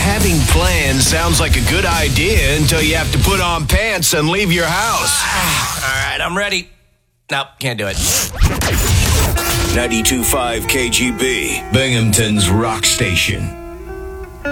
Having plans sounds like a good idea until you have to put on pants and leave your house. All right, I'm ready. Nope, can't do it. 92.5 KGB, Binghamton's rock station.